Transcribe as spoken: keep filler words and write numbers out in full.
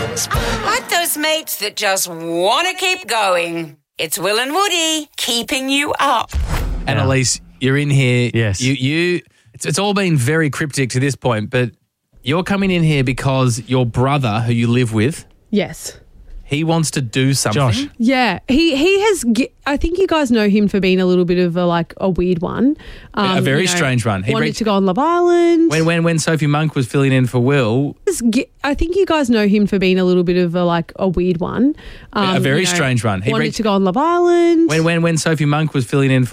Like those mates that just want to keep going. It's Will and Woody keeping you up. Annalise, you're in here. Yes. You, you. It's, it's all been very cryptic to this point, but you're coming in here because your brother, who you live with, Yes. he wants to do something. Josh. Yeah, he he has. ge- I think you guys know him for being a little bit of a like a weird one, um, A very you know, strange one. He wanted reached- to go on Love Island. When when when Sophie Monk was filling in for Will, Has ge- I think you guys know him for being a little bit of a like a weird one, um, a very you know, strange one. He wanted reached- to go on Love Island. when when when Sophie Monk was filling in for